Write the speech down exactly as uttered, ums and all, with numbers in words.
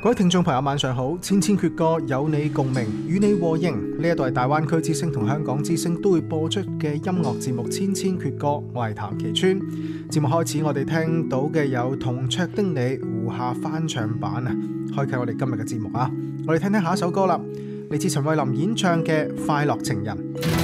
各位聽眾朋友晚上好，千千闕歌有你共鳴，與你和應。呢一度係大灣區之聲同香港之聲都會播出嘅音樂節目《千千闕歌》，我係譚其川。節目開始，我哋聽到嘅有同桌的你胡夏翻唱版啊，開啟我哋今日嘅節目啊！我哋聽聽下一首歌啦，嚟自陳慧琳演唱嘅《快樂情人》。